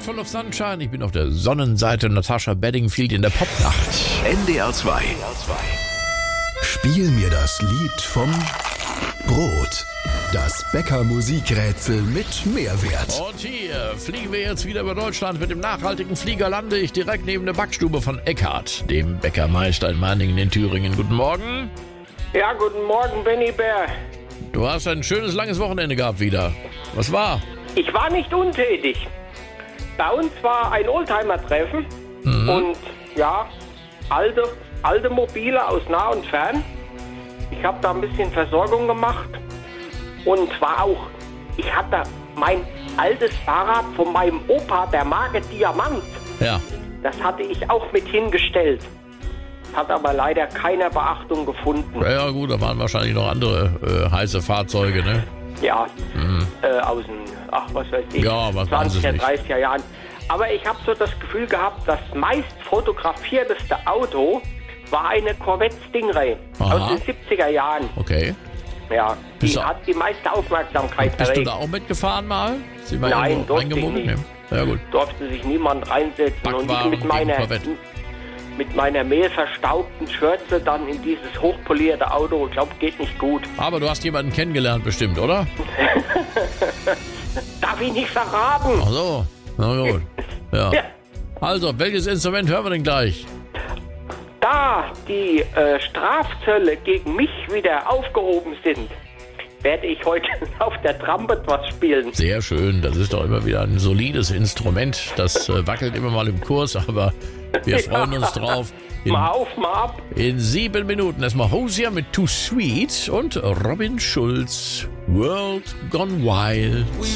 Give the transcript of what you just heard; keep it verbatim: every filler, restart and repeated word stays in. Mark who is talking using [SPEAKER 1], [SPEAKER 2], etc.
[SPEAKER 1] Full of Sunshine. Ich bin auf der Sonnenseite. Natasha Bedingfield in der Popnacht.
[SPEAKER 2] N D R zwei. Spiel mir das Lied vom Brot. Das Bäcker-Musikrätsel mit Mehrwert.
[SPEAKER 1] Und hier fliegen wir jetzt wieder über Deutschland. Mit dem nachhaltigen Flieger lande ich direkt neben der Backstube von Eckhard, dem Bäckermeister in Manningen in Thüringen. Guten Morgen.
[SPEAKER 3] Ja, guten Morgen, Benny Bär.
[SPEAKER 1] Du hast ein schönes, langes Wochenende gehabt wieder. Was war?
[SPEAKER 3] Ich war nicht untätig. Bei uns war ein Oldtimer-Treffen mhm. und ja, alte, alte Mobile aus nah und fern. Ich habe da ein bisschen Versorgung gemacht und war auch, ich hatte mein altes Fahrrad von meinem Opa, der Marke Diamant.
[SPEAKER 1] Ja.
[SPEAKER 3] Das hatte ich auch mit hingestellt. Hat aber leider keine Beachtung gefunden.
[SPEAKER 1] Ja, ja gut, da waren wahrscheinlich noch andere äh, heiße Fahrzeuge, ne?
[SPEAKER 3] Ja, mhm. äh, aus den, ach was weiß ich,
[SPEAKER 1] ja, was
[SPEAKER 3] zwanziger, dreißiger Jahren. Aber ich habe so das Gefühl gehabt, das meist fotografierteste Auto war eine Corvette Stingray. Aha. Aus den siebziger Jahren.
[SPEAKER 1] Okay.
[SPEAKER 3] Ja, die
[SPEAKER 1] bist
[SPEAKER 3] hat die meiste Aufmerksamkeit
[SPEAKER 1] Bist
[SPEAKER 3] erregt.
[SPEAKER 1] du da auch mitgefahren mal? Sie mal
[SPEAKER 3] Nein, durfte ich
[SPEAKER 1] nicht.
[SPEAKER 3] nicht.
[SPEAKER 1] Ja, gut.
[SPEAKER 3] Durfte sich niemand reinsetzen.
[SPEAKER 1] Backwaren
[SPEAKER 3] und ich mit meiner,
[SPEAKER 1] Corvette.
[SPEAKER 3] mit meiner mehlverstaubten Schürze dann in dieses hochpolierte Auto, ich glaube, geht nicht gut.
[SPEAKER 1] Aber du hast jemanden kennengelernt bestimmt, oder?
[SPEAKER 3] Darf ich nicht verraten.
[SPEAKER 1] Ach so, na gut. Ja.
[SPEAKER 3] Ja.
[SPEAKER 1] Also, welches Instrument hören wir denn gleich?
[SPEAKER 3] Da die äh, Strafzölle gegen mich wieder aufgehoben sind, werde ich heute auf der Trumpet was spielen.
[SPEAKER 1] Sehr schön, das ist doch immer wieder ein solides Instrument. Das äh, wackelt immer mal im Kurs, aber wir freuen uns drauf. In,
[SPEAKER 3] mal auf, mal ab.
[SPEAKER 1] In sieben Minuten erstmal Hosier mit Too Sweet und Robin Schulz, World Gone Wild.